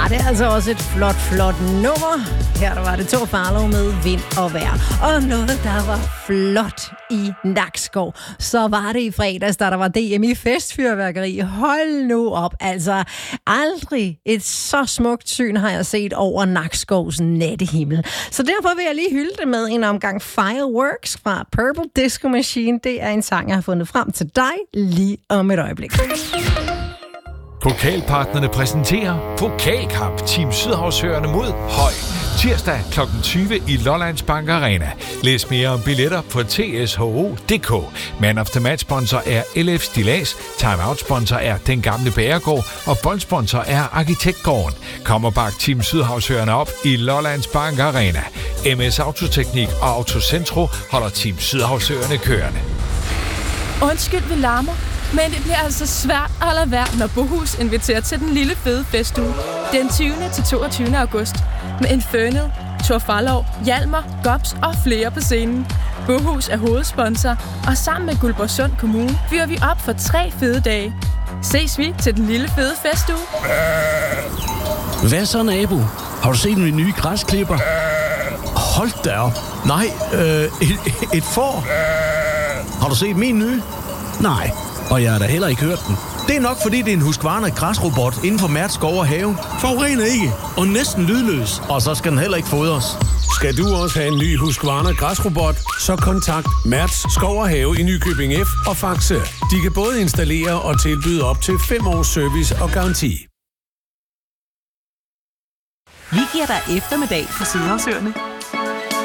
det er altså også et flot nummer. Her der var det Tor Farlow med Vind og Vejr. Og noget, der var flot i Nakskov, så var det i fredags, da der var DM i festfyrværkeri. Hold nu op, altså aldrig et så smukt syn har jeg set over Nakskovs nattehimmel. Så derfor vil jeg lige hylde det med en omgang Fireworks fra Purple Disco Machine. Det er en sang, jeg har fundet frem til dig lige om et øjeblik. Pokalpartnerne præsenterer Pokalkamp Team Sydhavsøerne mod Høj. Tirsdag kl. 20 i Lollands Bank Arena. Læs mere om billetter på tsho.dk. Man of the Match sponsor er LF Stilas, Timeout sponsor er Den Gamle Bagergård, og boldsponsor er Arkitektgården. Kom og bak Team Sydhavsøerne op i Lollands Bank Arena. MS Autoteknik og Autocentro holder Team Sydhavsøerne kørende. Undskyld, vi larmer, men det bliver altså svært at lade være, når Bohus inviterer til den lille fede festuge. Den 20. til 22. august. Med Infernal, Tor Farlow, Hjalmar, Gobs og flere på scenen. Bohus er hovedsponsor, og sammen med Guldborgsund Kommune fyrer vi op for 3 fede dage. Ses vi til den lille fede festuge. Hvad så, nabo? Har du set min nye græsklipper? Hold da op. Nej, et får. Har du set min nye? Nej, og jeg har da heller ikke hørt den. Det er nok, fordi det er en Husqvarna græsrobot inden for Mærts Skov og Have. Forurener ikke, og næsten lydløs. Og så skal den heller ikke fodres. Skal du også have en ny Husqvarna græsrobot, så kontakt Mærts Skov og Have i Nykøbing F og Faxe. De kan både installere og tilbyde op til 5 års service og garanti. Vi giver dig eftermiddag for Sydhavsøerne.